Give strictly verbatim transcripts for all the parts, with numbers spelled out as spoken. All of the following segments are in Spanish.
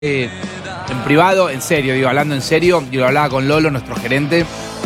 Eh, en privado, en serio, digo, hablando en serio, yo lo hablaba con Lolo, nuestro gerente.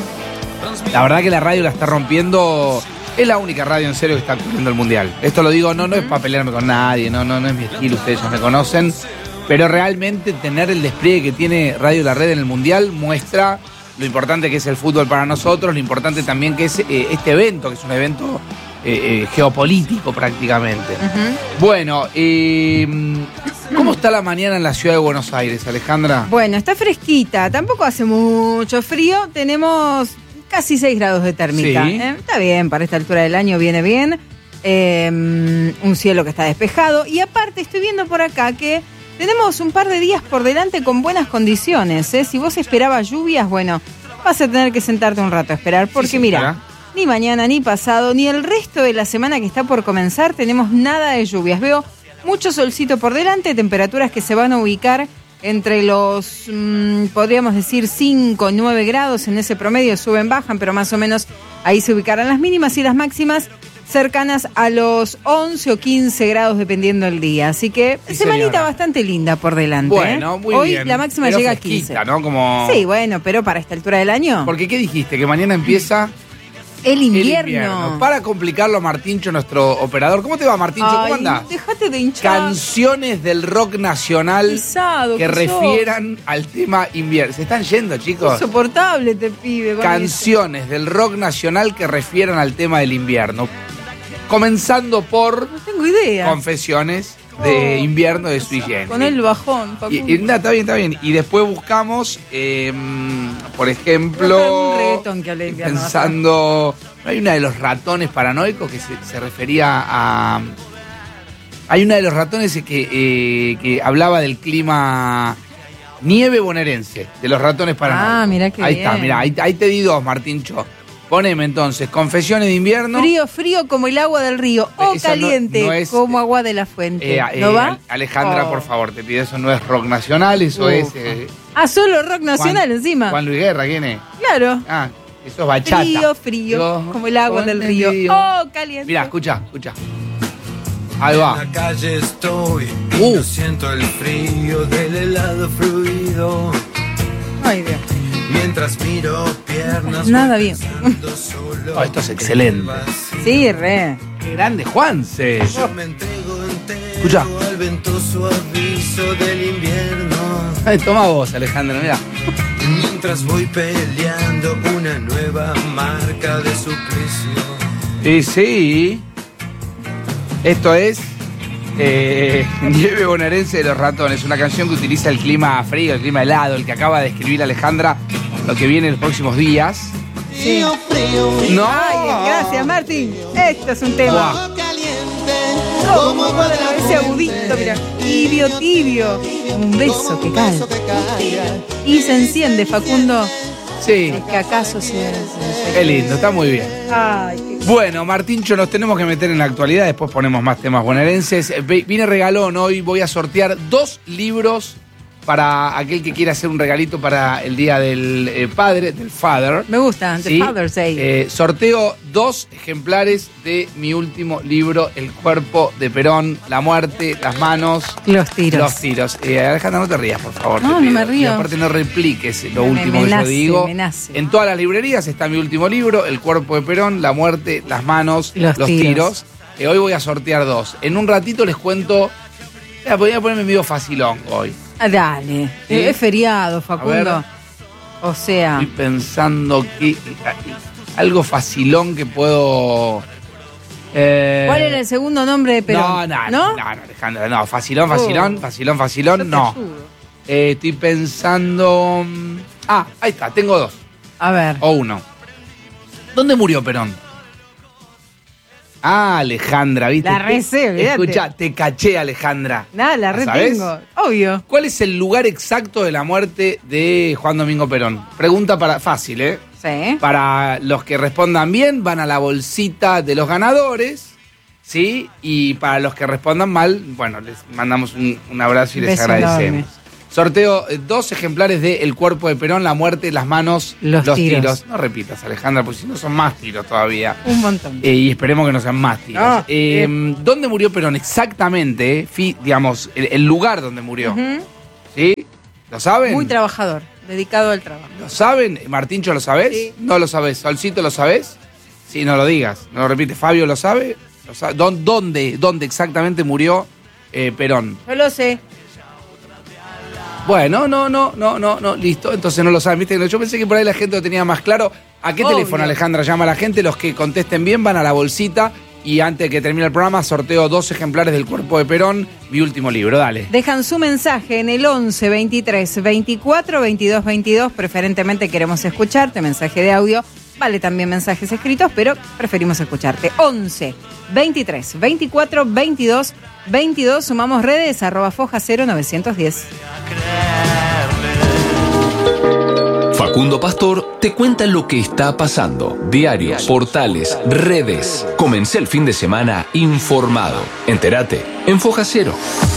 La verdad que la radio la está rompiendo. Es la única radio en serio que está cubriendo el mundial. Esto lo digo, no, no es para pelearme con nadie, no, no, no es mi estilo, ustedes ya me conocen. Pero realmente tener el despliegue que tiene Radio La Red en el mundial muestra lo importante que es el fútbol para nosotros, lo importante también que es eh, este evento, que es un evento eh, eh, geopolítico prácticamente. Uh-huh. Bueno, eh, ¿cómo está la mañana en la ciudad de Buenos Aires, Alejandra? Bueno, está fresquita, tampoco hace mucho frío, tenemos casi seis grados de térmica. Sí. ¿eh? Está bien, para esta altura del año viene bien. Eh, un cielo que está despejado. Y aparte estoy viendo por acá que tenemos un par de días por delante con buenas condiciones. ¿eh? Si vos esperabas lluvias, bueno, vas a tener que sentarte un rato a esperar. Porque sí, mira, ni mañana, ni pasado, ni el resto de la semana que está por comenzar tenemos nada de lluvias. Veo mucho solcito por delante, temperaturas que se van a ubicar entre los, mmm, podríamos decir, cinco, nueve grados en ese promedio, suben, bajan, pero más o menos ahí se ubicarán las mínimas y las máximas cercanas a los once o quince grados dependiendo del día. Así que sí, semanita señora. Bastante linda por delante. Bueno, muy Hoy bien. Hoy la máxima pero llega fresquita, a quince. ¿no? Como... Sí, bueno, pero para esta altura del año. Porque, ¿qué dijiste? Que mañana empieza... El invierno. El invierno. Para complicarlo, Martincho, nuestro operador. ¿Cómo te va, Martincho? Ay, ¿Cómo andás? Dejate de hinchar. Canciones del rock nacional Pisado, que refieran al tema invierno. Se están yendo, chicos. Insoportable te pibe. Canciones eso. del rock nacional que refieran al tema del invierno. Comenzando por... No tengo idea. Confesiones de oh, invierno de Sui Generis. Con el bajón. Y, y, no, está bien, está bien. Y después buscamos, eh, por ejemplo... Un reggaetón que hable de invierno. Pensando... ¿No hay una de los ratones paranoicos que se, se refería a... Hay una de los ratones que, eh, que hablaba del clima... Nieve bonaerense, de los ratones paranoicos. Ah, mira qué ahí bien. Ahí está, mira, ahí, ahí te di dos, Martincho. Poneme entonces, confesiones de invierno. Frío, frío como el agua del río. O eso caliente no, no es, como agua de la fuente. Eh, ¿No eh, va? Alejandra, oh. por favor, te pido, eso no es rock nacional, eso Uf. es... Eh, ah, solo rock nacional Juan, encima. Juan Luis Guerra, ¿quién es? Claro. Ah, eso es bachata. Frío, frío, Yo, como el agua del río. río. Oh, caliente. Mira, escucha, escucha. Ahí va. En la calle estoy, uh. no siento el frío del helado fluido. Ay, Dios. Mientras miro piernas. Nada bien. Oh, esto es excelente. Sí, re. Qué grande, Juanse. Yo me entrego entero Escucha. al ventoso aviso del invierno. Ay, toma vos, Alejandra, mira. Mientras voy peleando una nueva marca de suplicio. Y sí. Esto es eh, Nieve bonaerense de los ratones, una canción que utiliza el clima frío, el clima helado, el que acaba de escribir Alejandra, lo que viene en los próximos días. Sí. No. Ay, gracias, Martín. Esto es un tema. Wow. Como bueno, ese agudito, mira. Tibio, tibio. Un beso que cae. Y se enciende, Facundo. Sí. Es que acaso se... se, se Qué lindo, está muy bien. Ay, qué... Bueno, Martincho, nos tenemos que meter en la actualidad, después ponemos más temas bonaerenses. Vine regalón hoy, voy a sortear dos libros para aquel que quiera hacer un regalito para el Día del eh, Padre, del Father. Me gusta, ¿sí? The Father's Day. Eh, sorteo dos ejemplares de mi último libro, El cuerpo de Perón, la muerte, las manos. Los tiros. Los tiros. Eh, Alejandra, no te rías, por favor. No, te pido. no me río. Y aparte no repliques lo me, último me que nace, yo digo. Me nace. En todas las librerías está mi último libro, El cuerpo de Perón, la muerte, las manos, los, los tiros. tiros. Eh, hoy voy a sortear dos. En un ratito les cuento... Eh, voy a ponerme medio facilón hoy. Ah, dale. ¿Sí? Es feriado, Facundo. O sea... Estoy pensando que... Algo facilón que puedo... Eh... ¿Cuál era el segundo nombre de Perón? No, no, no, no, no Alejandra, no. Facilón, uh, facilón, facilón, facilón, no. Eh, estoy pensando... Ah, ahí está, tengo dos. A ver. O uno. ¿Dónde murió Perón? Ah, Alejandra, ¿viste? La recé, olvídate. Escucha, te caché, Alejandra. Nada, la retengo. Obvio. ¿Cuál es el lugar exacto de la muerte de Juan Domingo Perón? Pregunta para fácil, ¿eh? Sí. Para los que respondan bien, van a la bolsita de los ganadores, ¿sí? Y para los que respondan mal, bueno, les mandamos un, un abrazo y les Beso agradecemos. Enorme. Sorteo eh, dos ejemplares de El cuerpo de Perón, la muerte, las manos, los, los tiros. tiros. No repitas, Alejandra, porque si no son más tiros todavía. Un montón. Eh, y esperemos que no sean más tiros. No, eh, ¿Dónde murió Perón exactamente? Eh? Fi, digamos, el, el lugar donde murió. Uh-huh. ¿Sí? ¿Lo saben? Muy trabajador, dedicado al trabajo. ¿Lo saben? Martincho, ¿lo sabés? Sí. ¿No lo sabés? ¿Solcito, lo sabés? Sí, no lo digas. No lo repite. ¿Fabio lo sabe? ¿Lo sabe? ¿Dónde, dónde exactamente murió eh, Perón? Yo lo sé. Bueno, no, no, no, no, no, listo. Entonces no lo saben. ¿Viste? Yo pensé que por ahí la gente lo tenía más claro. ¿A qué Obvio. teléfono, Alejandra, llama a la gente? Los que contesten bien van a la bolsita. Y antes de que termine el programa, sorteo dos ejemplares del Cuerpo de Perón, mi último libro. Dale. Dejan su mensaje en el once, veintitrés, veinticuatro, veintidós, veintidós. Preferentemente queremos escucharte, mensaje de audio. Vale también mensajes escritos, pero preferimos escucharte. once, veintitrés, veinticuatro, veintidós, veintidós. Sumamos redes, arroba foja cero novecientos diez. Facundo Pastor te cuenta lo que está pasando. Diarios, portales, redes. Comencé el fin de semana informado. Entérate en Foja Cero.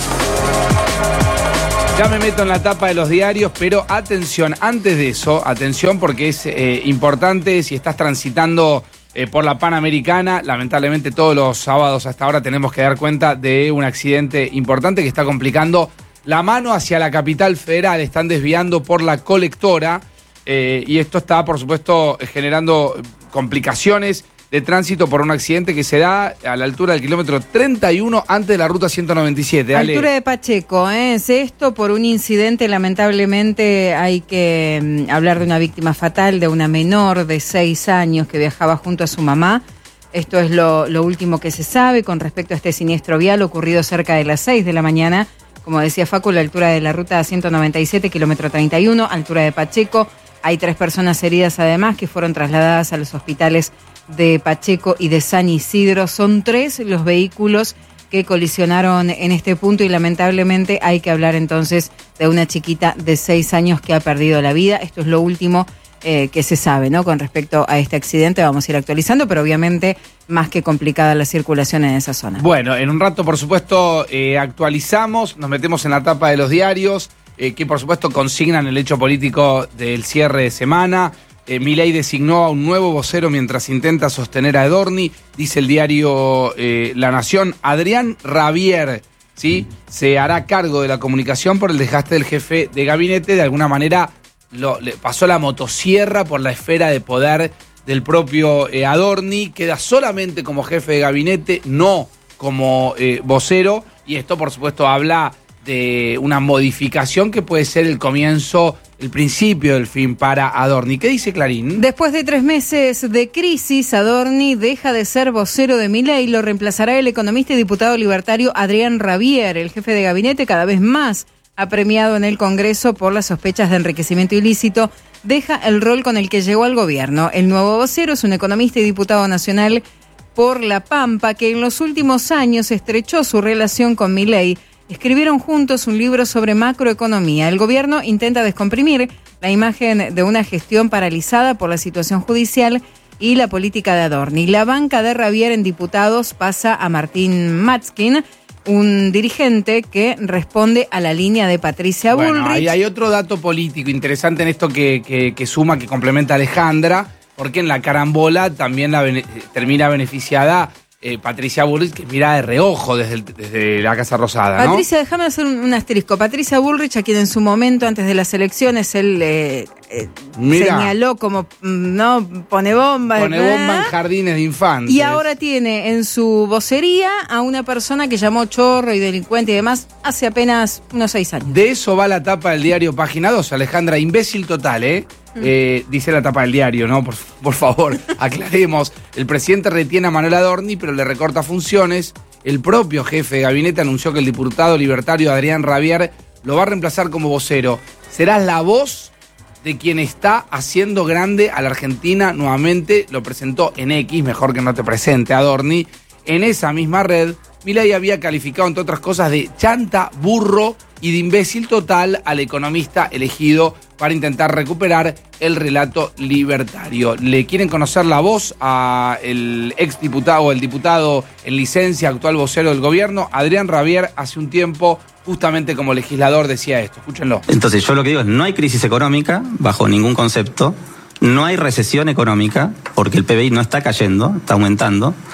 Ya me meto en la tapa de los diarios, pero atención, antes de eso, atención porque es eh, importante si estás transitando eh, por la Panamericana. Lamentablemente todos los sábados hasta ahora tenemos que dar cuenta de un accidente importante que está complicando la mano hacia la capital federal. Están desviando por la colectora. Eh, y esto está, por supuesto, generando complicaciones de tránsito por un accidente que se da a la altura del kilómetro treinta y uno antes de la ruta ciento noventa y siete. Dale. Altura de Pacheco, ¿eh? Es esto por un incidente, lamentablemente hay que mm, hablar de una víctima fatal, de una menor de seis años que viajaba junto a su mamá. Esto es lo, lo último que se sabe con respecto a este siniestro vial ocurrido cerca de las seis de la mañana. Como decía Facu, la altura de la ruta ciento noventa y siete, kilómetro treinta y uno, altura de Pacheco. Hay tres personas heridas además que fueron trasladadas a los hospitales de Pacheco y de San Isidro. Son tres los vehículos que colisionaron en este punto y lamentablemente hay que hablar entonces de una chiquita de seis años que ha perdido la vida. Esto es lo último eh, que se sabe, ¿no? Con respecto a este accidente vamos a ir actualizando, pero obviamente más que complicada la circulación en esa zona. Bueno, en un rato por supuesto eh, actualizamos, nos metemos en la tapa de los diarios. Eh, que por supuesto consignan el hecho político del cierre de semana. Eh, Milei designó a un nuevo vocero mientras intenta sostener a Adorni, dice el diario eh, La Nación. Adrián Rabier, ¿sí? Se hará cargo de la comunicación por el desgaste del jefe de gabinete. De alguna manera lo, le pasó la motosierra por la esfera de poder del propio eh, Adorni. Queda solamente como jefe de gabinete, no como eh, vocero. Y esto por supuesto habla de una modificación que puede ser el comienzo, el principio del fin para Adorni. ¿Qué dice Clarín? Después de tres meses de crisis, Adorni deja de ser vocero de Milei, lo reemplazará el economista y diputado libertario Adrián Rabier. El jefe de gabinete, cada vez más apremiado en el Congreso por las sospechas de enriquecimiento ilícito, deja el rol con el que llegó al gobierno. El nuevo vocero es un economista y diputado nacional por La Pampa que en los últimos años estrechó su relación con Milei. Escribieron juntos un libro sobre macroeconomía. El gobierno intenta descomprimir la imagen de una gestión paralizada por la situación judicial y la política de Adorni. La banca de Rabier en diputados pasa a Martín Matzkin, un dirigente que responde a la línea de Patricia Bullrich. Bueno, ahí hay otro dato político interesante en esto que, que, que suma, que complementa a Alejandra, porque en la carambola también la bene, termina beneficiada Eh, Patricia Bullrich, que mira de reojo desde, el, desde la Casa Rosada, ¿no? Patricia, déjame hacer un, un asterisco. Patricia Bullrich, a quien en su momento, antes de las elecciones, él eh, eh, señaló como, no, pone bomba. Pone bomba en jardines de infantes. Y ahora tiene en su vocería a una persona que llamó chorro y delincuente y demás hace apenas unos seis años. De eso va la tapa del diario Página dos, Alejandra. Imbécil total, ¿eh? Eh, dice la tapa del diario, ¿no? Por, por favor, aclaremos. El presidente retiene a Manuel Adorni, pero le recorta funciones. El propio jefe de gabinete anunció que el diputado libertario Adrián Rabier lo va a reemplazar como vocero. Será la voz de quien está haciendo grande a la Argentina nuevamente. Lo presentó en X, mejor que no te presente, Adorni. En esa misma red, Milei había calificado, entre otras cosas, de chanta, burro y de imbécil total al economista elegido para intentar recuperar el relato libertario. ¿Le quieren conocer la voz a el exdiputado o el diputado en licencia, actual vocero del gobierno? Adrián Rabier hace un tiempo, justamente como legislador, decía esto. Escúchenlo. Entonces yo lo que digo es, no hay crisis económica bajo ningún concepto, no hay recesión económica porque el P B I no está cayendo, está aumentando.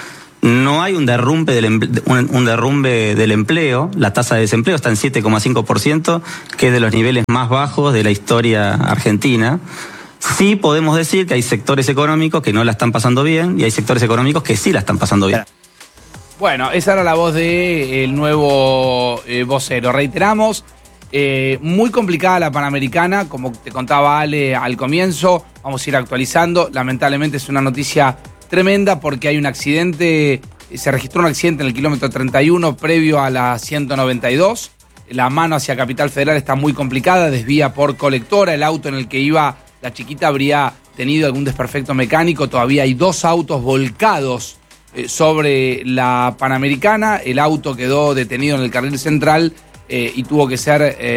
no hay un derrumbe del, emple- un, un derrumbe del empleo. La tasa de desempleo está en siete coma cinco por ciento, que es de los niveles más bajos de la historia argentina. Sí podemos decir que hay sectores económicos que no la están pasando bien y hay sectores económicos que sí la están pasando bien. Bueno, esa era la voz del nuevo eh, vocero. Reiteramos, eh, muy complicada la Panamericana, como te contaba Ale al comienzo, vamos a ir actualizando. Lamentablemente es una noticia tremenda porque hay un accidente, se registró un accidente en el kilómetro treinta y uno previo a la ciento noventa y dos. La mano hacia Capital Federal está muy complicada, desvía por colectora, el auto en el que iba la chiquita habría tenido algún desperfecto mecánico, todavía hay dos autos volcados sobre la Panamericana. El auto quedó detenido en el carril central eh, y tuvo que ser, eh,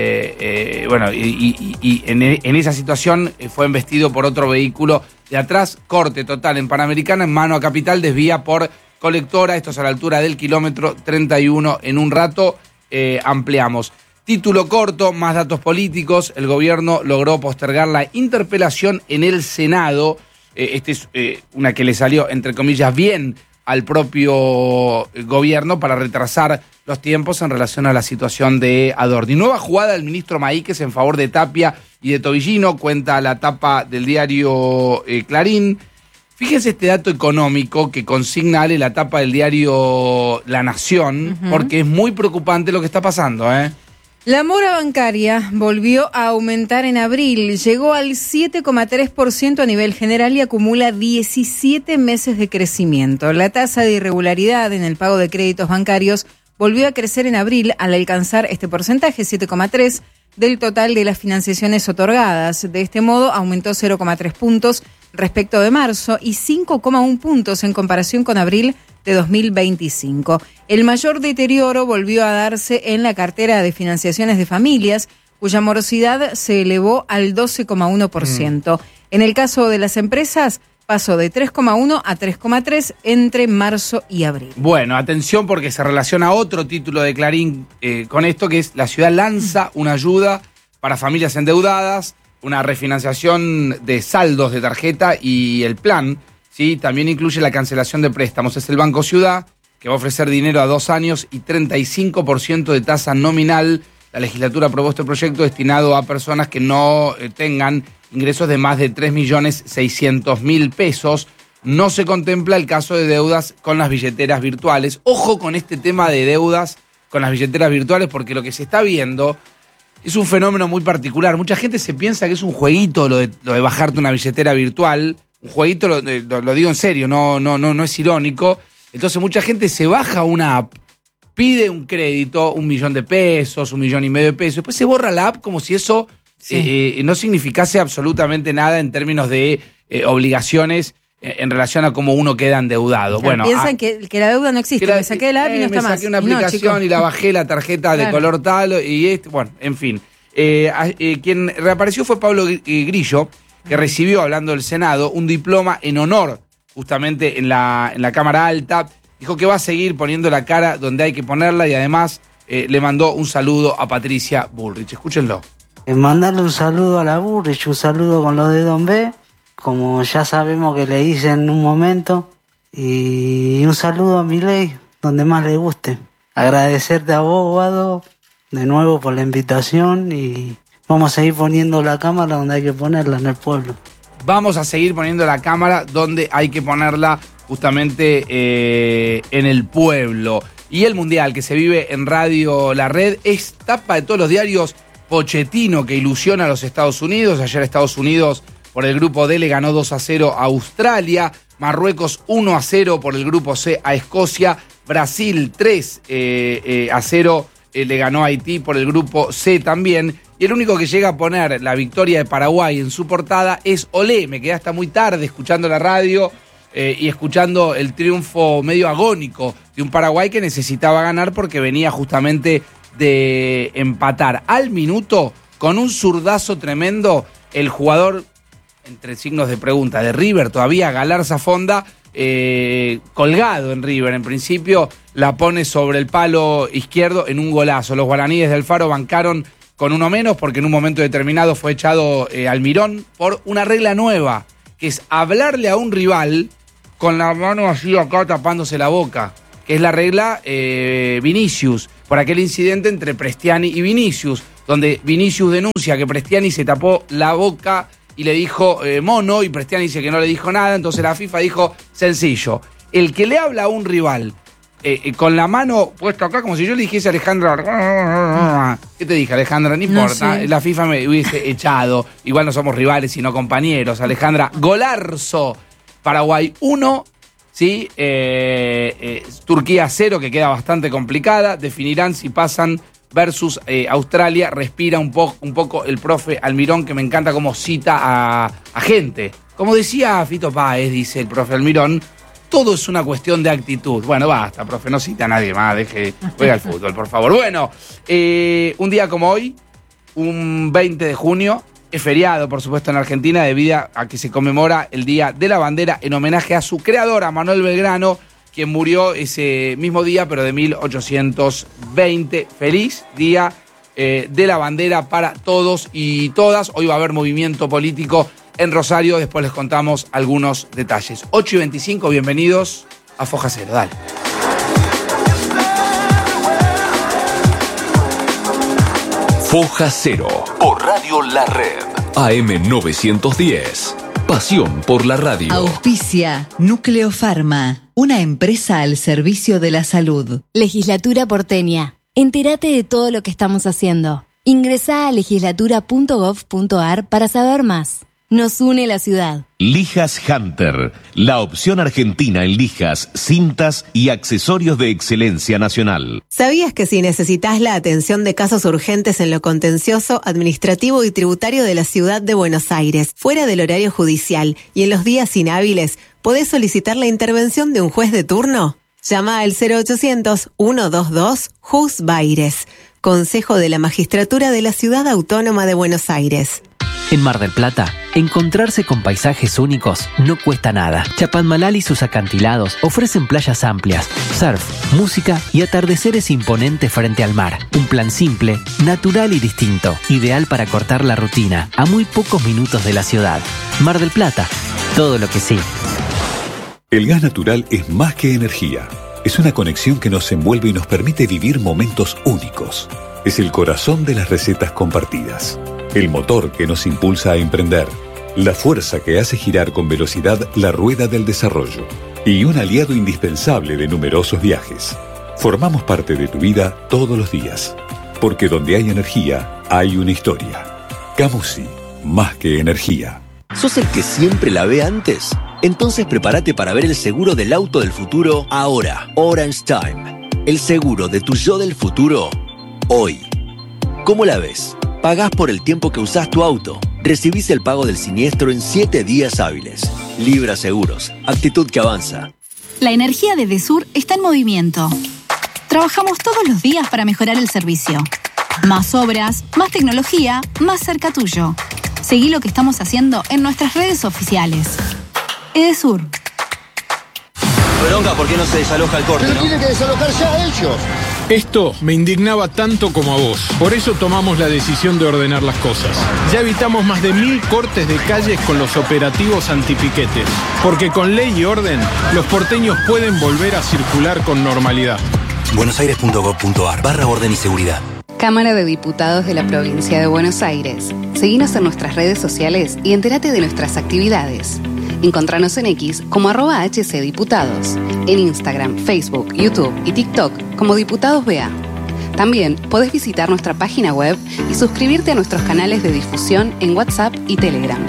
eh, bueno, y, y, y en, en esa situación fue embestido por otro vehículo de atrás. Corte total en Panamericana, en mano a Capital, desvía por colectora. Esto es a la altura del kilómetro treinta y uno. En un rato eh, ampliamos. Título corto, más datos políticos. El gobierno logró postergar la interpelación en el Senado. Eh, esta es eh, una que le salió, entre comillas, bien al propio gobierno para retrasar los tiempos en relación a la situación de Adorni. Nueva jugada del ministro Maíquez en favor de Tapia y de Tobillino, cuenta la tapa del diario eh, Clarín. Fíjense este dato económico que consigna Ale la tapa del diario La Nación, uh-huh. porque es muy preocupante lo que está pasando, ¿eh? La mora bancaria volvió a aumentar en abril, llegó al siete coma tres por ciento a nivel general y acumula diecisiete meses de crecimiento. La tasa de irregularidad en el pago de créditos bancarios volvió a crecer en abril al alcanzar este porcentaje, siete coma tres por ciento del total de las financiaciones otorgadas. De este modo, aumentó cero coma tres puntos respecto de marzo y cinco coma uno puntos en comparación con abril de dos mil veinticinco. El mayor deterioro volvió a darse en la cartera de financiaciones de familias, cuya morosidad se elevó al doce coma uno por ciento. Mm. En el caso de las empresas, pasó de tres coma uno a tres coma tres entre marzo y abril. Bueno, atención porque se relaciona a otro título de Clarín eh, con esto, que es la ciudad lanza una ayuda para familias endeudadas, una refinanciación de saldos de tarjeta y el plan, ¿sí? También incluye la cancelación de préstamos. Es el Banco Ciudad, que va a ofrecer dinero a dos años y treinta y cinco por ciento de tasa nominal. La legislatura aprobó este proyecto destinado a personas que no eh, tengan ingresos de más de tres millones seiscientos mil pesos. No se contempla el caso de deudas con las billeteras virtuales. Ojo con este tema de deudas con las billeteras virtuales, porque lo que se está viendo es un fenómeno muy particular. Mucha gente se piensa que es un jueguito lo de, lo de bajarte una billetera virtual. Un jueguito, lo, lo, lo digo en serio, no, no, no, no es irónico. Entonces mucha gente se baja una app, pide un crédito, un millón de pesos, un millón y medio de pesos, después se borra la app como si eso sí. eh, no significase absolutamente nada en términos de eh, obligaciones eh, en relación a cómo uno queda endeudado. Claro, bueno, piensan a, que, que la deuda no existe, la, me saqué la app eh, y no está me más. Me saqué una aplicación no, y la bajé la tarjeta claro. de color tal y este, bueno, en fin. Eh, eh, quien reapareció fue Pablo Grillo, que recibió, hablando del Senado, un diploma en honor justamente en la, en la Cámara Alta. Dijo que va a seguir poniendo la cara donde hay que ponerla y además eh, le mandó un saludo a Patricia Bullrich. Escúchenlo. Eh, mandarle un saludo a la Bullrich, un saludo con los de Don B, como ya sabemos que le hice en un momento, y un saludo a Milei, donde más le guste. Agradecerte a vos, Guado, de nuevo por la invitación y vamos a seguir poniendo la cámara donde hay que ponerla, en el pueblo. Vamos a seguir poniendo la cámara donde hay que ponerla, justamente eh, en el pueblo. Y el Mundial que se vive en Radio La Red es tapa de todos los diarios. Pochettino que ilusiona a los Estados Unidos. Ayer Estados Unidos por el grupo D le ganó dos a cero a Australia. Marruecos uno a cero por el grupo C a Escocia. Brasil tres a cero eh, le ganó a Haití por el grupo C también. Y el único que llega a poner la victoria de Paraguay en su portada es Olé. Me quedé hasta muy tarde escuchando la radio eh, y escuchando el triunfo medio agónico de un Paraguay que necesitaba ganar porque venía justamente de empatar al minuto con un zurdazo tremendo. El jugador, entre signos de pregunta, de River todavía, Galarza Fonda, eh, colgado en River. En principio la pone sobre el palo izquierdo en un golazo. Los guaraníes de Alfaro bancaron con uno menos porque en un momento determinado fue echado eh, Almirón por una regla nueva, que es hablarle a un rival con la mano así acá tapándose la boca, que es la regla eh, Vinicius, por aquel incidente entre Prestiani y Vinicius, donde Vinicius denuncia que Prestiani se tapó la boca y le dijo eh, mono, y Prestiani dice que no le dijo nada, entonces la FIFA dijo, sencillo, el que le habla a un rival eh, eh, con la mano puesta acá, como si yo le dijese a Alejandra, ¿qué te dije, Alejandra? No importa, no sé. La FIFA me hubiese echado, igual no somos rivales sino compañeros, Alejandra. Golarzo, Paraguay uno, ¿sí? Eh, eh, Turquía cero, que queda bastante complicada, definirán si pasan versus eh, Australia. Respira un, po un poco el profe Almirón, que me encanta cómo cita a, a gente. Como decía Fito Páez, dice el profe Almirón, todo es una cuestión de actitud. Bueno, basta, profe, no cita a nadie más, deje, juega al fútbol, por favor. Bueno, eh, un día como hoy, un veinte de junio, es feriado, por supuesto, en Argentina, debido a que se conmemora el Día de la Bandera en homenaje a su creador, a Manuel Belgrano, quien murió ese mismo día, pero de mil ochocientos veinte. Feliz Día eh, de la Bandera para todos y todas. Hoy va a haber movimiento político en Rosario, después les contamos algunos detalles. ocho y veinticinco, bienvenidos a Foja Cero, dale. Foja Cero, por Radio La Red, A M novecientos diez. Pasión por la radio. Auspicia Núcleo Pharma, una empresa al servicio de la salud. Legislatura porteña. Entérate de todo lo que estamos haciendo. Ingresá a legislatura punto gov punto ar para saber más. Nos une la ciudad. Lijas Hunter, la opción argentina en lijas, cintas y accesorios de excelencia nacional. ¿Sabías que si necesitas la atención de casos urgentes en lo contencioso, administrativo y tributario de la ciudad de Buenos Aires, fuera del horario judicial y en los días inhábiles, podés solicitar la intervención de un juez de turno? Llama al cero ochocientos, ciento veintidós, Jus Baires, Consejo de la Magistratura de la Ciudad Autónoma de Buenos Aires. En Mar del Plata, encontrarse con paisajes únicos no cuesta nada. Chapadmalal y sus acantilados ofrecen playas amplias, surf, música y atardeceres imponentes frente al mar. Un plan simple, natural y distinto, ideal para cortar la rutina, a muy pocos minutos de la ciudad. Mar del Plata, todo lo que sí. El gas natural es más que energía. Es una conexión que nos envuelve y nos permite vivir momentos únicos. Es el corazón de las recetas compartidas. El motor que nos impulsa a emprender, la fuerza que hace girar con velocidad la rueda del desarrollo y un aliado indispensable de numerosos viajes. Formamos parte de tu vida todos los días, porque donde hay energía, hay una historia. Camusi, más que energía. ¿Sos el que siempre la ve antes? Entonces prepárate para ver el seguro del auto del futuro ahora. Orange Time. El seguro de tu yo del futuro hoy. ¿Cómo la ves? Pagás por el tiempo que usás tu auto. Recibís el pago del siniestro en siete días hábiles. Libra Seguros. Actitud que avanza. La energía de Edesur está en movimiento. Trabajamos todos los días para mejorar el servicio. Más obras, más tecnología, más cerca tuyo. Seguí lo que estamos haciendo en nuestras redes oficiales. Edesur. Bronca, ¿por qué no se desaloja el corte, Pero no? tienen que desalojar ya ellos. Esto me indignaba tanto como a vos. Por eso tomamos la decisión de ordenar las cosas. Ya evitamos más de mil cortes de calles con los operativos antipiquetes. Porque con ley y orden, los porteños pueden volver a circular con normalidad. buenosaires punto gov punto ar barra orden y seguridad. Cámara de Diputados de la Provincia de Buenos Aires. Seguinos en nuestras redes sociales y entérate de nuestras actividades. Encontranos en X como arroba hcdiputados, en Instagram, Facebook, YouTube y TikTok como Diputados B A. También podés visitar nuestra página web y suscribirte a nuestros canales de difusión en WhatsApp y Telegram.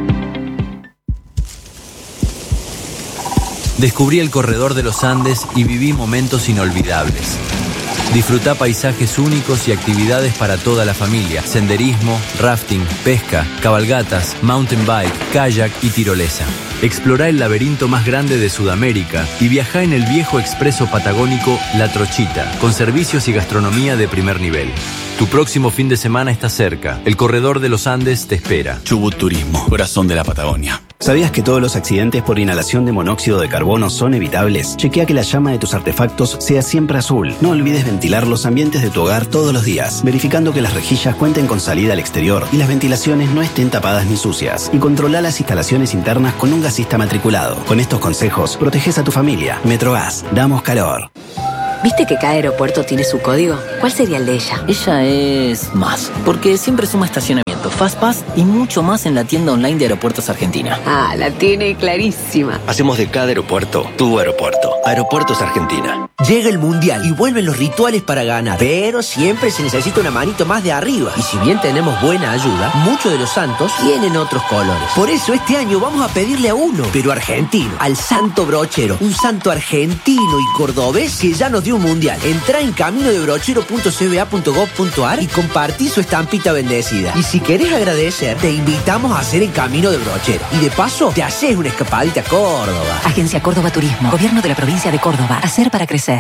Descubrí el corredor de los Andes y viví momentos inolvidables. Disfrutá paisajes únicos y actividades para toda la familia. Senderismo, rafting, pesca, cabalgatas, mountain bike, kayak y tirolesa. Explorá el laberinto más grande de Sudamérica y viajá en el viejo expreso patagónico La Trochita, con servicios y gastronomía de primer nivel. Tu próximo fin de semana está cerca. El corredor de los Andes te espera. Chubut Turismo, corazón de la Patagonia. ¿Sabías que todos los accidentes por inhalación de monóxido de carbono son evitables? Chequea que la llama de tus artefactos sea siempre azul. No olvides ventilar los ambientes de tu hogar todos los días, verificando que las rejillas cuenten con salida al exterior y las ventilaciones no estén tapadas ni sucias. Y controla las instalaciones internas con un gasista matriculado. Con estos consejos, proteges a tu familia. Metrogas, damos calor. ¿Viste que cada aeropuerto tiene su código? ¿Cuál sería el de ella? Ella es más, porque siempre suma estacionamiento, FastPass y mucho más en la tienda online de Aeropuertos Argentina. Ah, la tiene clarísima. Hacemos de cada aeropuerto tu aeropuerto. Aeropuertos Argentina. Llega el Mundial y vuelven los rituales para ganar, pero siempre se necesita una manito más de arriba. Y si bien tenemos buena ayuda, muchos de los santos tienen otros colores. Por eso este año vamos a pedirle a uno, pero argentino, al Santo Brochero, un santo argentino y cordobés que ya nos dio un mundial. Entrá en camino de brochero punto c b a punto gov punto a r y compartí su estampita bendecida. Y si querés agradecer, te invitamos a hacer el Camino de Brochero. Y de paso, te haces una escapadita a Córdoba. Agencia Córdoba Turismo, Gobierno de la Provincia de Córdoba. Hacer para crecer.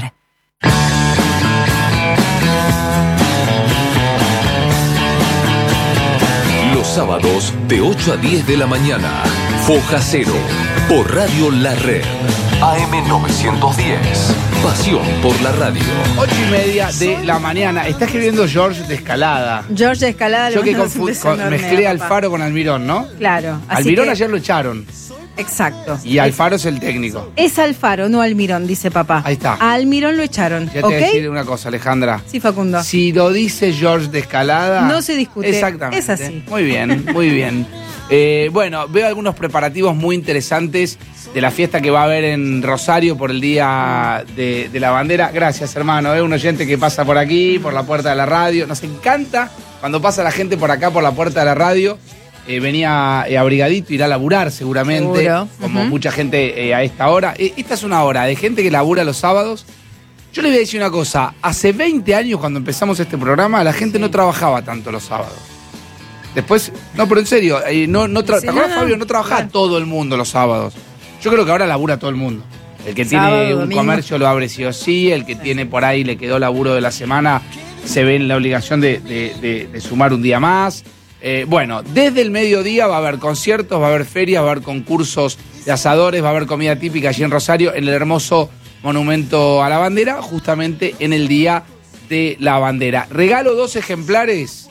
Los sábados de ocho a diez de la mañana, Foja Cero, por Radio La Red, A M novecientos diez. Pasión por la radio. Ocho y media de la mañana. Está escribiendo George de Escalada. George de Escalada. Yo le que mandamos un confu- beso con- enorme mezclé a a papá. Alfaro con Almirón, ¿no? Claro. así Almirón que- ayer lo echaron. Exacto. Y Alfaro es el técnico. Es Alfaro, no Almirón, dice papá. Ahí está. A Almirón lo echaron. Ya te ¿Ok? voy a decir una cosa, Alejandra. Sí, Facundo. Si lo dice George de Escalada. No se discute. Exactamente. Es así. Muy bien, muy bien. Eh, bueno, veo algunos preparativos muy interesantes de la fiesta que va a haber en Rosario por el Día de, de la Bandera. Gracias, hermano. Es un oyente que pasa por aquí, por la puerta de la radio. Nos encanta cuando pasa la gente por acá, por la puerta de la radio. Eh, venía eh, abrigadito, irá a laburar seguramente, Seguro. como Ujú. mucha gente eh, a esta hora. Eh, esta es una hora de gente que labura los sábados. Yo le voy a decir una cosa, hace veinte años cuando empezamos este programa, la gente no trabajaba tanto los sábados. Después, no, pero en serio, eh, no, no tra- Sí, ¿te acuerdas, no, no, Fabio? No trabajaba claro. todo el mundo los sábados. Yo creo que ahora labura todo el mundo. El que Sábado, tiene un domingo. comercio lo abre sí o sí, el que tiene por ahí le quedó laburo de la semana, se ve en la obligación de, de- de- de sumar un día más. Eh, bueno, desde el mediodía va a haber conciertos, va a haber ferias, va a haber concursos de asadores, va a haber comida típica allí en Rosario, en el hermoso monumento a la bandera, justamente en el Día de la Bandera. Regalo dos ejemplares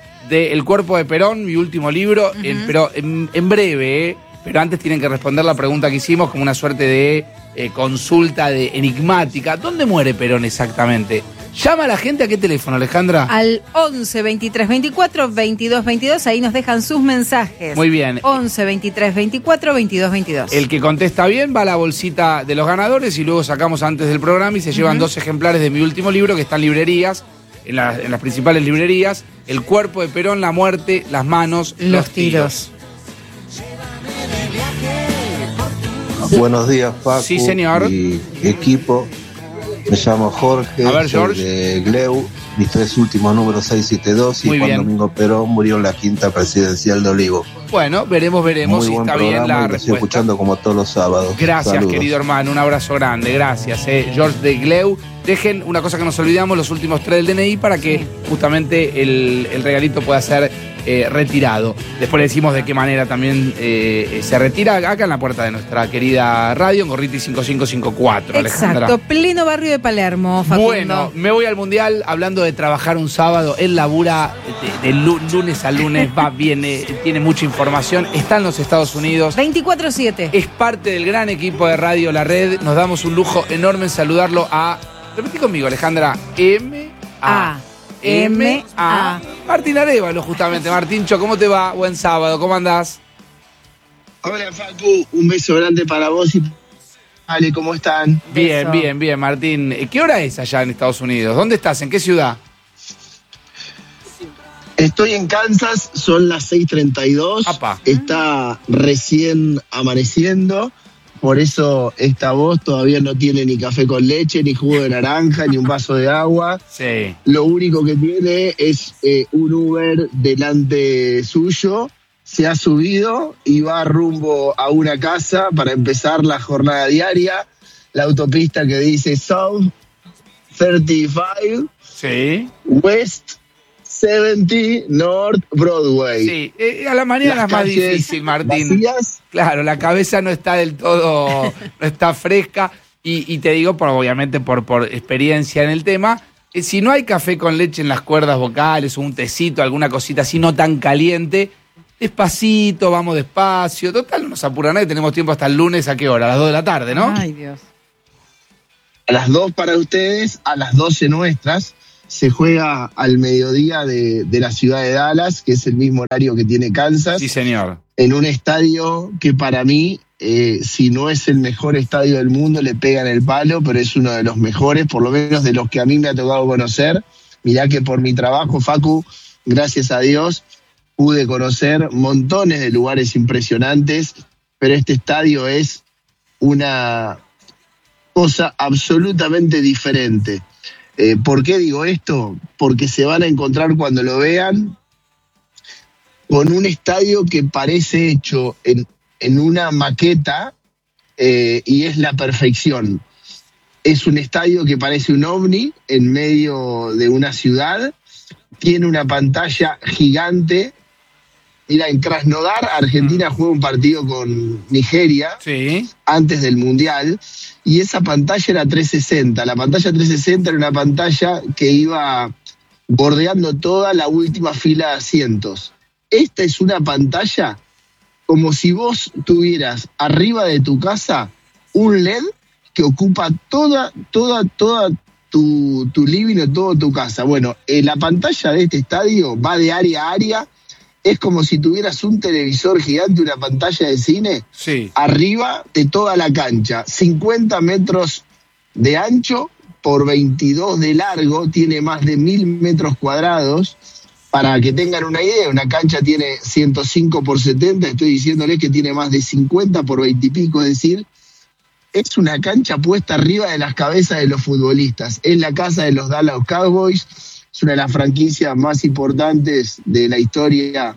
de El Cuerpo de Perón, mi último libro, en- pero en, en breve, ¿eh? Pero antes tienen que responder la pregunta que hicimos como una suerte de eh, consulta de enigmática. ¿Dónde muere Perón exactamente? Llama a la gente a qué teléfono, Alejandra. Al once, veintitrés, veinticuatro, veintidós, veintidós, ahí nos dejan sus mensajes. Muy bien. once, veintitrés, veinticuatro, veintidós, veintidós. El que contesta bien va a la bolsita de los ganadores y luego sacamos antes del programa y se llevan Ujú. dos ejemplares de mi último libro que está en librerías, en, la- en las principales librerías. El Cuerpo de Perón, la muerte, las manos, los, Los tiros. Buenos días, Paco. Sí, señor. Y equipo. Me llamo Jorge. A ver, soy George. de Gleu. Mis tres últimos números seis siete dos y Muy Juan bien. Domingo Perón murió en la quinta presidencial de Olivo. Bueno, veremos, veremos Muy si buen está bien programa la y lo estoy respuesta. escuchando como todos los sábados. Gracias, Saludos. querido hermano. Un abrazo grande. Gracias, eh. George de Gleu. Dejen una cosa que nos olvidamos, los últimos tres del D N I para que justamente el, el regalito pueda ser eh, retirado. Después le decimos de qué manera también eh, se retira acá en la puerta de nuestra querida radio, en Gorriti cinco cinco cinco cuatro, Alejandra. Exacto, pleno barrio de Palermo, Facundo. Bueno, me voy al Mundial hablando de trabajar un sábado. Él labura de, de lu- lunes a lunes, va, viene, tiene mucha información. Está en los Estados Unidos. veinticuatro siete. Es parte del gran equipo de Radio La Red. Nos damos un lujo enorme en saludarlo a... Repetí conmigo, Alejandra. M A M A Martín Arévalo, justamente. Martíncho, ¿cómo te va? Buen sábado, ¿cómo andás? Hola, Facu. Un beso grande para vos y Ale, ¿cómo están? Bien, bien, bien, Martín. ¿Qué hora es allá en Estados Unidos? ¿Dónde estás? ¿En qué ciudad? Estoy en Kansas, son las seis treinta y dos. Está recién amaneciendo. Por eso esta voz todavía no tiene ni café con leche, ni jugo de naranja, ni un vaso de agua. Sí. Lo único que tiene es eh, un Uber delante suyo. Se ha subido y va rumbo a una casa para empezar la jornada diaria. La autopista que dice South treinta y cinco, Sí. West setenta North Broadway. Sí, eh, a la mañana es más difícil, Martín. Vacías. Claro, la cabeza no está del todo, no está fresca. Y, y te digo, por, obviamente, por, por experiencia en el tema, eh, si no hay café con leche en las cuerdas vocales o un tecito, alguna cosita así no tan caliente, despacito, vamos despacio. Total, no nos apura nadie, tenemos tiempo hasta el lunes, ¿a qué hora? A las dos de la tarde, ¿no? Ay, Dios. A las dos para ustedes, a las doce nuestras. Se juega al mediodía de, de la ciudad de Dallas, que es el mismo horario que tiene Kansas. Sí, señor. En un estadio que para mí, eh, si no es el mejor estadio del mundo, le pegan el palo, pero es uno de los mejores, por lo menos de los que a mí me ha tocado conocer. Mirá que por mi trabajo, Facu, gracias a Dios, pude conocer montones de lugares impresionantes, pero este estadio es una cosa absolutamente diferente. Eh, ¿Por qué digo esto? Porque se van a encontrar cuando lo vean con un estadio que parece hecho en, en una maqueta eh, y es la perfección. Es un estadio que parece un ovni en medio de una ciudad, tiene una pantalla gigante. Mira, en Krasnodar, Argentina juega un partido con Nigeria sí. antes del Mundial, y esa pantalla era trescientos sesenta. La pantalla trescientos sesenta era una pantalla que iba bordeando toda la última fila de asientos. Esta es una pantalla como si vos tuvieras arriba de tu casa un L E D que ocupa toda, toda, toda tu, tu living o toda tu casa. Bueno, eh, la pantalla de este estadio va de área a área. Es como si tuvieras un televisor gigante, una pantalla de cine, sí. arriba de toda la cancha. cincuenta metros de ancho por veintidós de largo, tiene más de mil metros cuadrados. Para que tengan una idea, una cancha tiene ciento cinco por setenta, estoy diciéndoles que tiene más de cincuenta por veinte y pico, es decir, es una cancha puesta arriba de las cabezas de los futbolistas. Es la casa de los Dallas Cowboys. Es una de las franquicias más importantes de la historia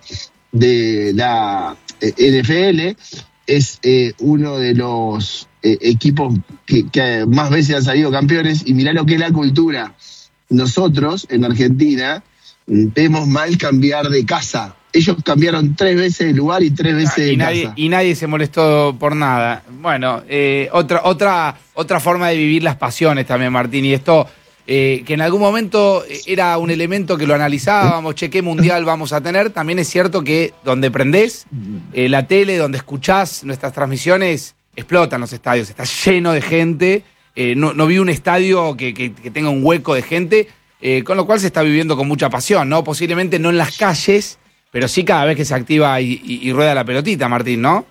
de la N F L. Es eh, uno de los eh, equipos que, que más veces han salido campeones. Y mirá lo que es la cultura. Nosotros, en Argentina, vemos mal cambiar de casa. Ellos cambiaron tres veces de lugar y tres veces ah, y de nadie, casa. Y nadie se molestó por nada. Bueno, eh, otra, otra, otra forma de vivir las pasiones también, Martín. Y esto... Eh, que en algún momento era un elemento que lo analizábamos, che, qué mundial vamos a tener. También es cierto que donde prendés eh, la tele, donde escuchás nuestras transmisiones, explotan los estadios, está lleno de gente. Eh, no, no vi un estadio que, que, que tenga un hueco de gente, eh, con lo cual se está viviendo con mucha pasión, ¿no? Posiblemente no en las calles, pero sí cada vez que se activa y, y, y rueda la pelotita, Martín, ¿no?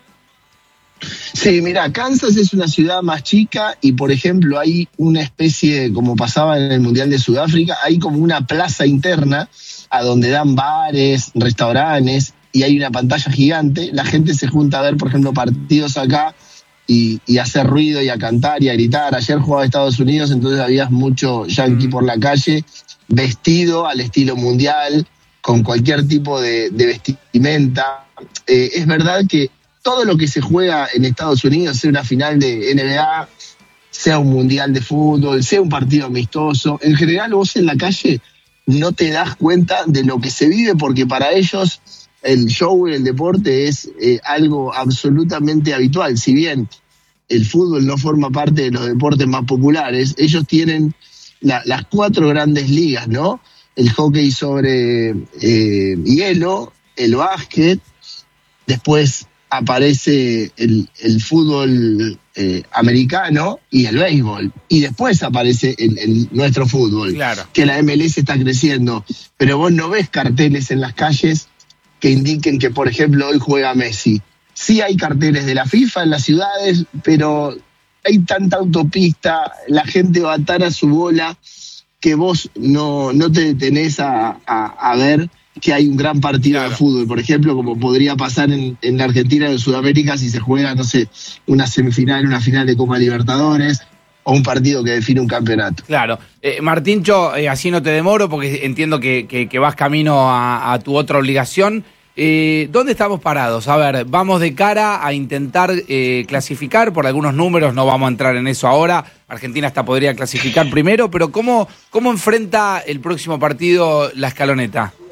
Sí, mira, Kansas es una ciudad más chica y, por ejemplo, hay una especie, como pasaba en el Mundial de Sudáfrica, hay como una plaza interna a donde dan bares, restaurantes y hay una pantalla gigante. La gente se junta a ver, por ejemplo, partidos acá y, y a hacer ruido y a cantar y a gritar. Ayer jugaba Estados Unidos, entonces había mucho yankee por la calle, vestido al estilo mundial, con cualquier tipo de, de vestimenta. Eh, es verdad que todo lo que se juega en Estados Unidos, sea una final de N B A, sea un mundial de fútbol, sea un partido amistoso, en general vos en la calle no te das cuenta de lo que se vive, porque para ellos el show, el deporte es eh, algo absolutamente habitual. Si bien el fútbol no forma parte de los deportes más populares, ellos tienen la, las cuatro grandes ligas, ¿no? El hockey sobre eh, hielo, el básquet, después aparece el, el fútbol eh, americano y el béisbol, y después aparece el, el, nuestro fútbol, claro. Que la M L S está creciendo, pero vos no ves carteles en las calles que indiquen que, por ejemplo, hoy juega Messi. Sí hay carteles de la FIFA en las ciudades, pero hay tanta autopista, la gente va tan a su bola que vos no, no te detenés a, a, a ver que hay un gran partido claro. de fútbol, por ejemplo, como podría pasar en, en la Argentina o en Sudamérica si se juega, no sé, una semifinal, una final de Copa Libertadores o un partido que define un campeonato. Claro. Eh, Martíncho, eh, así no te demoro porque entiendo que, que, que vas camino a, a tu otra obligación. Eh, ¿Dónde estamos parados? A ver, vamos de cara a intentar eh, clasificar por algunos números, no vamos a entrar en eso ahora. Argentina hasta podría clasificar primero, pero ¿cómo, cómo enfrenta el próximo partido la Escaloneta?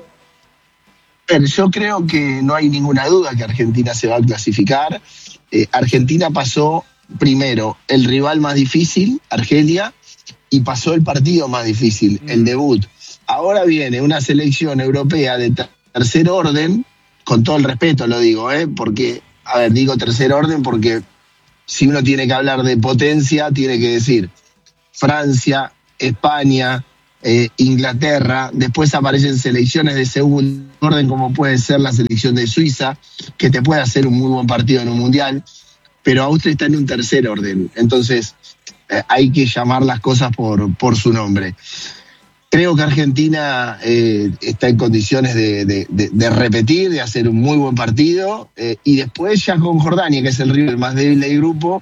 Pero yo creo que no hay ninguna duda que Argentina se va a clasificar. Eh, Argentina pasó primero el rival más difícil, Argelia, y pasó el partido más difícil, mm. el debut. Ahora viene una selección europea de ter- tercer orden, con todo el respeto lo digo, ¿eh? porque, a ver, digo tercer orden porque si uno tiene que hablar de potencia, tiene que decir Francia, España, eh, Inglaterra, después aparecen selecciones de segundo orden como puede ser la selección de Suiza, que te puede hacer un muy buen partido en un mundial, pero Austria está en un tercer orden, entonces eh, hay que llamar las cosas por, por su nombre. Creo que Argentina eh, está en condiciones de, de, de, de repetir, de hacer un muy buen partido, eh, y después ya con Jordania, que es el rival más débil del grupo,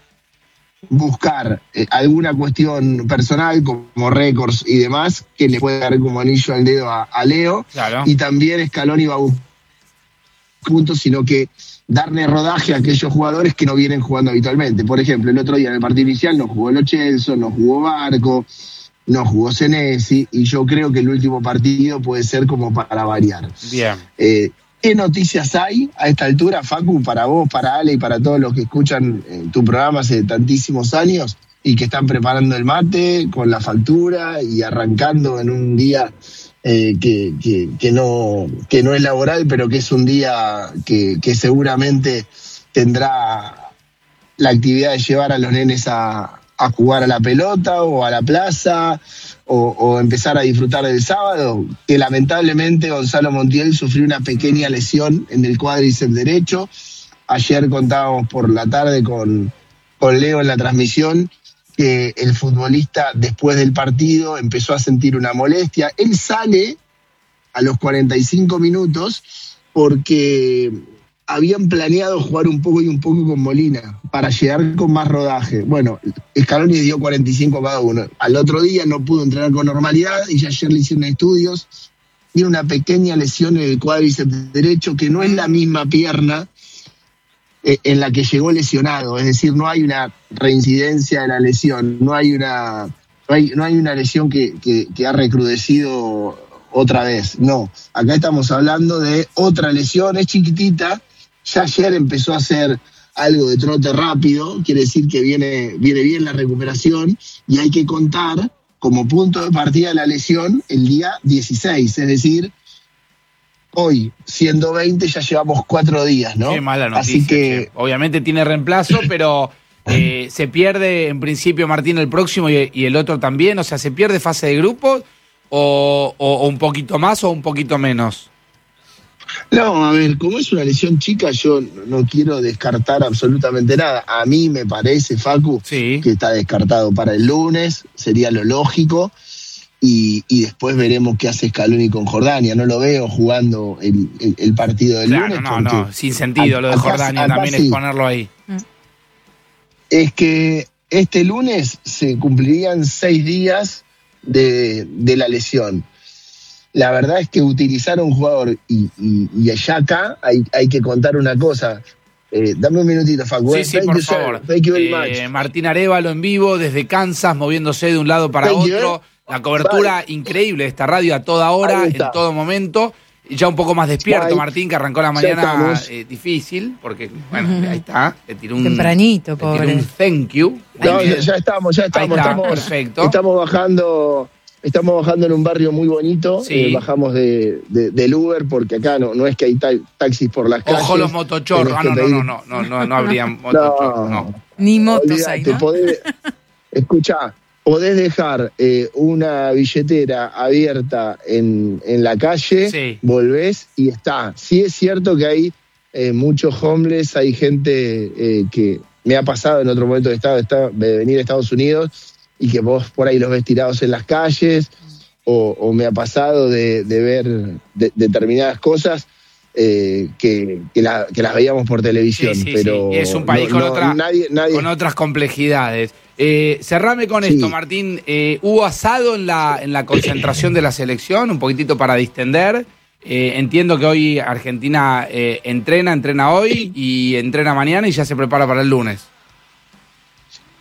buscar eh, alguna cuestión personal como récords y demás que le puede dar como anillo al dedo a, a Leo, claro. Y también Scaloni va a buscar puntos, sino que darle rodaje a aquellos jugadores que no vienen jugando habitualmente. Por ejemplo, el otro día en el partido inicial no jugó Lo Celso, no jugó Barco, no jugó Senesi, y yo creo que el último partido puede ser como para variar. Bien. Eh, ¿Qué noticias hay a esta altura, Facu, para vos, para Ale y para todos los que escuchan eh, tu programa hace tantísimos años y que están preparando el mate con la factura y arrancando en un día eh, que, que, que, no, que no es laboral, pero que es un día que, que seguramente tendrá la actividad de llevar a los nenes a, a jugar a la pelota o a la plaza o, o empezar a disfrutar del sábado? Que lamentablemente Gonzalo Montiel sufrió una pequeña lesión en el cuádriceps derecho. Ayer contábamos por la tarde con, con Leo en la transmisión que el futbolista después del partido empezó a sentir una molestia. Él sale a los cuarenta y cinco minutos porque habían planeado jugar un poco y un poco con Molina para llegar con más rodaje. Bueno, Scaloni dio cuarenta y cinco a cada uno. Al otro día no pudo entrenar con normalidad y ya ayer le hicieron estudios. Tiene una pequeña lesión en el cuádriceps derecho que no es la misma pierna eh, en la que llegó lesionado. Es decir, no hay una reincidencia de la lesión, no hay una, no hay, no hay una lesión que, que, que ha recrudecido otra vez. No, acá estamos hablando de otra lesión, es chiquitita. Ya ayer empezó a hacer algo de trote rápido, quiere decir que viene, viene bien la recuperación, y hay que contar como punto de partida de la lesión el día dieciséis, es decir, hoy, siendo veinte, ya llevamos cuatro días, ¿no? Qué mala noticia. Así que che. Obviamente tiene reemplazo, pero eh, se pierde en principio Martín el próximo y, y el otro también, o sea, ¿se pierde fase de grupo o, o, o un poquito más o un poquito menos? No, a ver, como es una lesión chica, yo no quiero descartar absolutamente nada. A mí me parece, Facu, sí, que está descartado para el lunes, sería lo lógico, y, y después veremos qué hace Scaloni con Jordania. No lo veo jugando el, el, el partido del claro, lunes. No, no, sin sentido lo de Jordania, acá, también acá sí. Exponerlo ahí. Es que este lunes se cumplirían seis días de, de la lesión. La verdad es que utilizar a un jugador y, y, y allá acá hay, hay que contar una cosa. Eh, dame un minutito, Facu. Sí, sí, por favor. Thank you very eh, much. Martín Arévalo en vivo desde Kansas, moviéndose de un lado para Thank otro. You. La cobertura vale. Increíble de esta radio a toda hora, en todo momento. Y ya un poco más despierto, Bye. Martín, que arrancó la mañana eh, difícil, porque, bueno, uh-huh. ahí está. Le tiró un, tempranito, pobre. Le tiró un thank you. No, ya, ya estamos, ya estamos. Está, estamos perfecto. Estamos bajando... Estamos bajando en un barrio muy bonito, sí. eh, bajamos de, de, del Uber porque acá no, no es que hay ta- taxis por las calles. Ojo los motochorros, ah, no, no, no, no, no, no, no habrían motochorros, no. no. Ni motos ahí, ¿no? Podés, escuchá, podés dejar eh, una billetera abierta en, en la calle, sí. volvés y está. Sí es cierto que hay eh, muchos homeless, hay gente eh, que me ha pasado en otro momento de, estado, de venir a Estados Unidos, y que vos por ahí los ves tirados en las calles, o, o me ha pasado de, de ver de, determinadas cosas eh, que, que, la, que las veíamos por televisión. Sí, sí, pero sí. Es un país no, con, no, otra, nadie, nadie... con otras complejidades. Eh, cerrame con sí. esto, Martín. Eh, ¿Hubo asado en la, en la concentración de la selección? Un poquitito para distender. Eh, entiendo que hoy Argentina eh, entrena, entrena hoy y entrena mañana y ya se prepara para el lunes.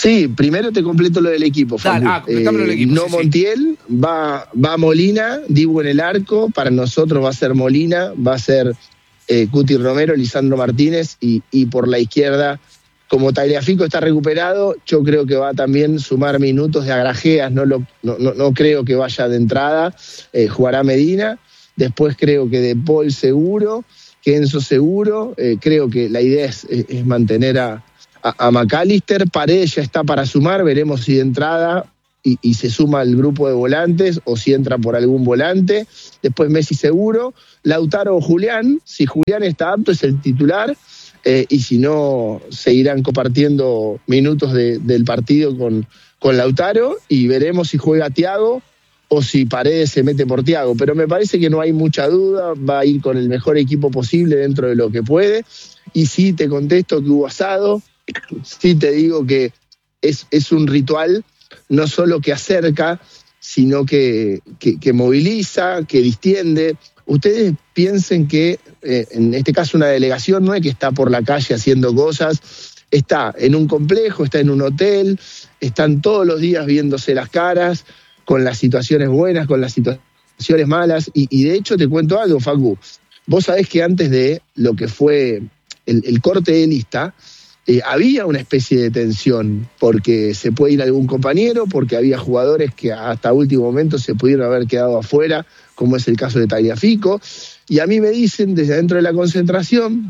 Sí, primero te completo lo del equipo, Facu. Ah, eh, lo del equipo, no sí, Montiel, sí. Va, va Molina, Dibu en el arco, para nosotros va a ser Molina, va a ser eh, Cuti Romero, Lisandro Martínez, y, y por la izquierda, como Tagliafico está recuperado, yo creo que va a también sumar minutos de Agrajeas, no, lo, no, no, no creo que vaya de entrada, eh, jugará Medina, después creo que De Paul seguro, que Enzo seguro, eh, creo que la idea es, es, es mantener a a McAllister. Paredes ya está para sumar, veremos si de entrada y, y se suma al grupo de volantes o si entra por algún volante. Después Messi seguro, Lautaro o Julián, si Julián está apto es el titular, eh, y si no seguirán compartiendo minutos de, del partido con, con Lautaro, y veremos si juega Thiago o si Paredes se mete por Thiago, pero me parece que no hay mucha duda, va a ir con el mejor equipo posible dentro de lo que puede. Y sí, te contesto que hubo asado. Sí, te digo que es, es un ritual no solo que acerca, sino que, que, que moviliza, que distiende. Ustedes piensen que, eh, en este caso, una delegación no es que está por la calle haciendo cosas, está en un complejo, está en un hotel, están todos los días viéndose las caras, con las situaciones buenas, con las situaciones malas. Y, y de hecho, te cuento algo, Facu. Vos sabés que antes de lo que fue el, el corte de lista, Eh, había una especie de tensión, porque se puede ir algún compañero, porque había jugadores que hasta último momento se pudieron haber quedado afuera, como es el caso de Tagliafico, y a mí me dicen desde dentro de la concentración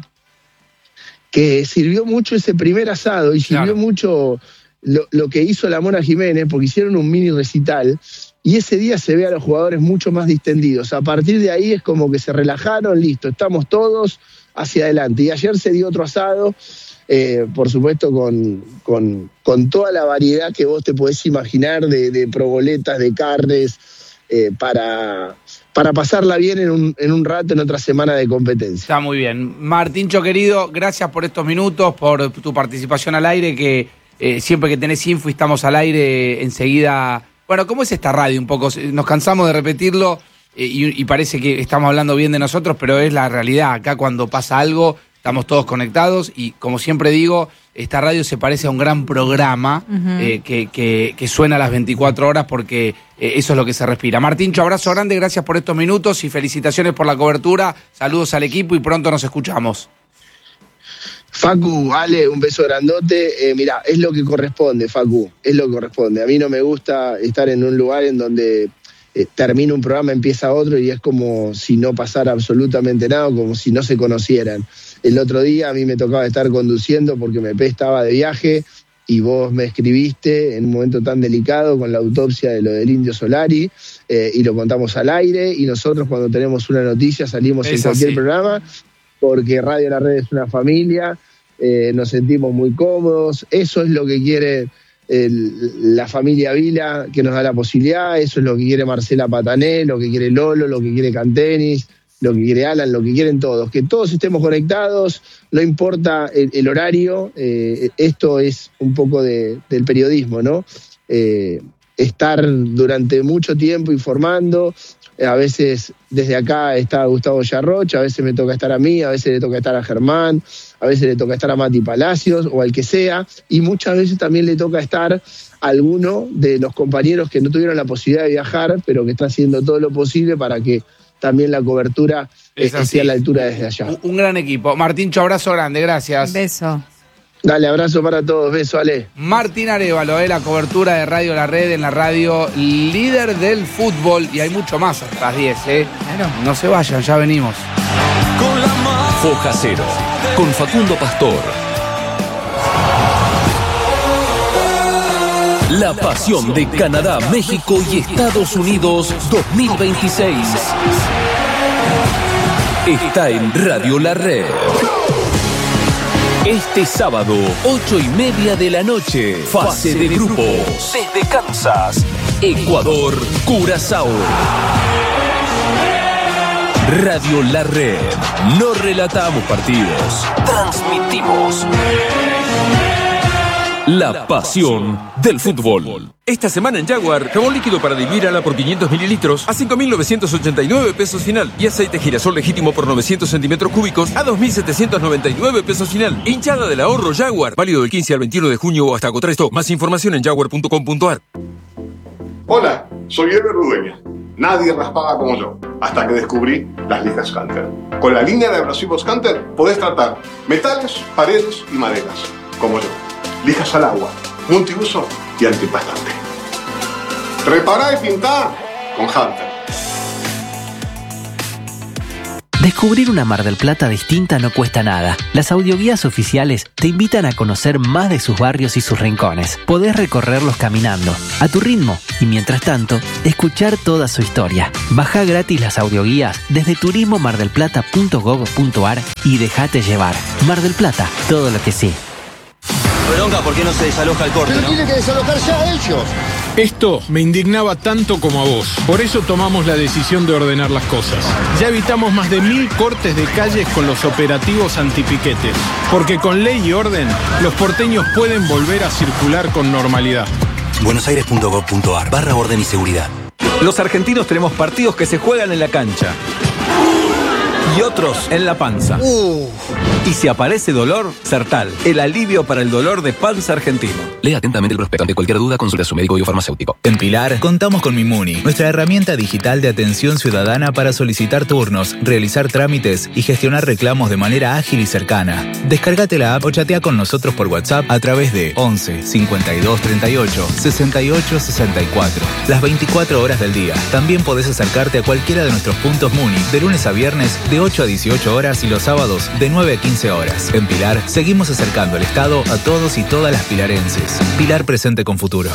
que sirvió mucho ese primer asado y sirvió claro. mucho lo, lo que hizo la Mona Jiménez, porque hicieron un mini recital y ese día se ve a los jugadores mucho más distendidos. A partir de ahí es como que se relajaron, listo, estamos todos hacia adelante. Y ayer se dio otro asado, Eh, por supuesto con, con, con toda la variedad que vos te podés imaginar de, de proboletas, de carnes, eh, para, para pasarla bien en un, en un rato, en otra semana de competencia. Está muy bien. Martincho, querido, gracias por estos minutos, por tu participación al aire, que eh, siempre que tenés info y estamos al aire, enseguida... Bueno, ¿cómo es esta radio un poco? Nos cansamos de repetirlo eh, y, y parece que estamos hablando bien de nosotros, pero es la realidad. Acá cuando pasa algo... Estamos todos conectados y, como siempre digo, esta radio se parece a un gran programa uh-huh. eh, que, que, que suena a las veinticuatro horas porque eh, eso es lo que se respira. Martincho, abrazo grande, gracias por estos minutos y felicitaciones por la cobertura. Saludos al equipo y pronto nos escuchamos. Facu, Ale, un beso grandote. Eh, mirá, es lo que corresponde, Facu, es lo que corresponde. A mí no me gusta estar en un lugar en donde... Eh, termina un programa, empieza otro y es como si no pasara absolutamente nada, como si no se conocieran. El otro día a mí me tocaba estar conduciendo porque Mepe estaba de viaje y vos me escribiste en un momento tan delicado con la autopsia de lo del Indio Solari, eh, y lo contamos al aire, y nosotros cuando tenemos una noticia salimos es en cualquier así. programa, porque Radio La Red es una familia, eh, nos sentimos muy cómodos, eso es lo que quiere... El, la familia Vila, que nos da la posibilidad, eso es lo que quiere Marcela Patané, lo que quiere Lolo, lo que quiere Cantenis, lo que quiere Alan, lo que quieren todos, que todos estemos conectados, no importa el, el horario, eh, esto es un poco de, del periodismo, ¿no? Eh, estar durante mucho tiempo informando, a veces desde acá está Gustavo Yarroch, a veces me toca estar a mí, a veces le toca estar a Germán, a veces le toca estar a Mati Palacios o al que sea, y muchas veces también le toca estar a alguno de los compañeros que no tuvieron la posibilidad de viajar, pero que está haciendo todo lo posible para que también la cobertura esté a la altura desde allá. Un, un gran equipo. Martincho, abrazo grande, gracias. Beso. Dale, abrazo para todos, beso, Ale. Martín Arévalo, eh, la cobertura de Radio La Red en la radio líder del fútbol, y hay mucho más hasta las diez, ¿eh? Claro. No se vayan, ya venimos. Foja Cero, con Facundo Pastor. La pasión de Canadá, México y Estados Unidos dos mil veintiséis. Está en Radio La Red. Este sábado, ocho y media de la noche, fase de grupos. Desde Kansas, Ecuador, Curazao. Radio La Red. No relatamos partidos, transmitimos. La pasión del fútbol. Esta semana en Jaguar, jabón líquido para diluir ala por quinientos mililitros a cinco mil novecientos ochenta y nueve pesos final. Y aceite girasol legítimo por novecientos centímetros cúbicos a dos mil setecientos noventa y nueve pesos final. Hinchada del ahorro Jaguar. Válido del quince al veintiuno de junio o hasta agotar esto. Más información en jaguar punto com punto a r. Hola, soy Eber Udueña. Nadie raspaba como yo, hasta que descubrí las lijas Canter. Con la línea de abrasivos Canter podés tratar metales, paredes y maderas, como yo. Lijas al agua, multiuso y antipastante. Repará y pintá con Hunter. Descubrir una Mar del Plata distinta no cuesta nada. Las audioguías oficiales te invitan a conocer más de sus barrios y sus rincones. Podés recorrerlos caminando, a tu ritmo, y mientras tanto, escuchar toda su historia. Bajá gratis las audioguías desde turismo mar del plata punto gov punto a r y dejate llevar. Mar del Plata, todo lo que sí. Bronca, ¿por qué no se desaloja el corte, Pero no? tiene que desalojar ya ellos. Esto me indignaba tanto como a vos. Por eso tomamos la decisión de ordenar las cosas. Ya evitamos más de mil cortes de calles con los operativos antipiquetes. Porque con ley y orden, los porteños pueden volver a circular con normalidad. buenosaires punto gov punto a r barra orden y seguridad. Los argentinos tenemos partidos que se juegan en la cancha y otros en la panza. Uh. Y si aparece dolor, Sertal, el alivio para el dolor de panza argentino. Lea atentamente el prospecto. Ante cualquier duda, consulte a su médico y o farmacéutico. En Pilar, contamos con Mimuni, nuestra herramienta digital de atención ciudadana para solicitar turnos, realizar trámites y gestionar reclamos de manera ágil y cercana. Descárgate la app o chatea con nosotros por WhatsApp a través de once cincuenta y dos treinta y ocho sesenta y ocho sesenta y cuatro. Las veinticuatro horas del día. También podés acercarte a cualquiera de nuestros puntos Muni de lunes a viernes de ocho a dieciocho horas y los sábados de nueve a quince horas. En Pilar, seguimos acercando el Estado a todos y todas las pilarenses. Pilar presente con futuro.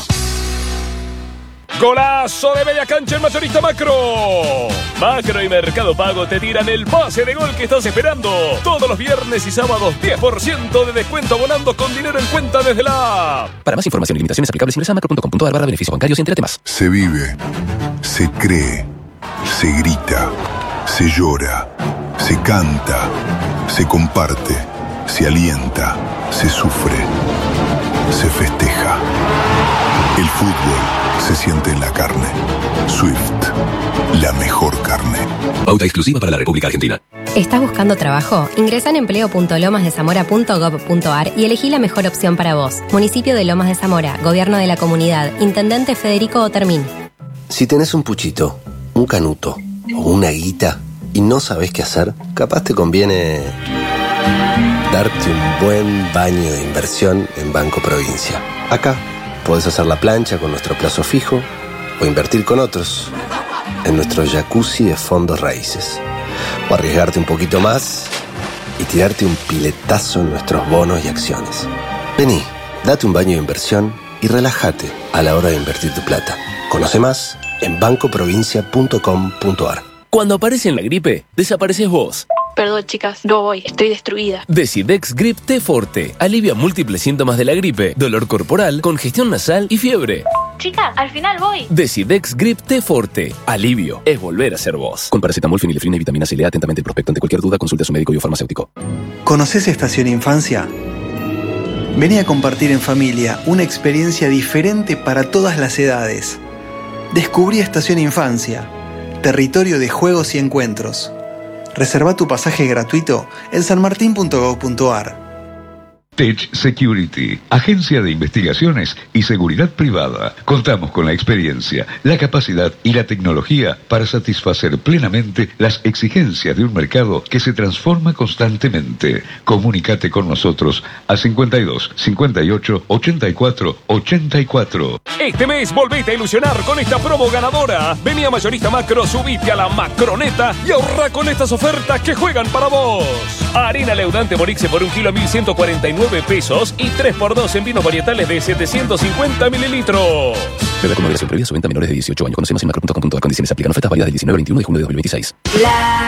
¡Golazo de media cancha en Mayorista Macro! Macro y Mercado Pago te tiran el pase de gol que estás esperando. Todos los viernes y sábados, diez por ciento de descuento abonando con dinero en cuenta desde la app. Para más información y limitaciones aplicables, ingresa a macro punto com punto a r barra beneficios bancarios y entérate más. Se vive, se cree, se grita, se llora, se canta, se comparte, se alienta, se sufre, se festeja. El fútbol se siente en la carne. Swift, la mejor carne. Pauta exclusiva para la República Argentina. ¿Estás buscando trabajo? Ingresa en empleo punto lomas de zamora punto gov punto a r y elegí la mejor opción para vos. Municipio de Lomas de Zamora, Gobierno de la Comunidad, Intendente Federico Otermín. Si tenés un puchito, un canuto o una guita y no sabés qué hacer, capaz te conviene darte un buen baño de inversión en Banco Provincia. Acá podés hacer la plancha con nuestro plazo fijo o invertir con otros en nuestro jacuzzi de fondos raíces. O arriesgarte un poquito más y tirarte un piletazo en nuestros bonos y acciones. Vení, date un baño de inversión y relájate a la hora de invertir tu plata. Conoce más en banco provincia punto com punto a r. Cuando aparece en la gripe, desapareces vos. Perdón, chicas, no voy, estoy destruida. Decidex Grip T Forte. Alivia múltiples síntomas de la gripe, dolor corporal, congestión nasal y fiebre. Chicas, al final voy. Decidex Grip T Forte. Alivio es volver a ser vos. Con paracetamol, fenilefrina y vitamina C. Lea atentamente el prospecto. Ante cualquier duda, consulte a su médico y o farmacéutico. ¿Conoces Estación Infancia? Vení a compartir en familia una experiencia diferente para todas las edades. Descubrí Estación Infancia, territorio de juegos y encuentros. Reserva tu pasaje gratuito en san martín punto gov punto a r. Tech Security, agencia de investigaciones y seguridad privada. Contamos con la experiencia, la capacidad y la tecnología para satisfacer plenamente las exigencias de un mercado que se transforma constantemente. Comunícate con nosotros al cincuenta y dos, cincuenta y ocho, ochenta y cuatro, ochenta y cuatro. Este mes volvete a ilusionar con esta promo ganadora. Vení a Mayorista Macro, subite a la macroneta y ahorra con estas ofertas que juegan para vos. Harina leudante Morixe por un kilo a mil ciento cuarenta y nueve pesos y tres por dos en vinos varietales de setecientos cincuenta mililitros. Bebe con moderación previa, su venta a menores de dieciocho años. Conocemos en macro punto com punto a r. Condiciones aplican. Ofertas válidas del diecinueve al veintiuno de junio de dos mil veintiséis. La